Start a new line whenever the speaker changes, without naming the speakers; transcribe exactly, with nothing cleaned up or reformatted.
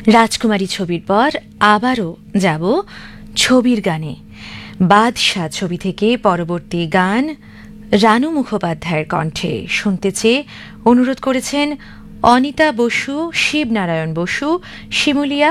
রাজকুমারী ছবির পর আবারও যাব ছবির গানে। বাদশা ছবি থেকে পরবর্তী গান রানু মুখোপাধ্যায়ের কণ্ঠে শুনতে চেয়ে অনুরোধ করেছেন অনিতা বসু, শিবনারায়ণ বসু, শিমুলিয়া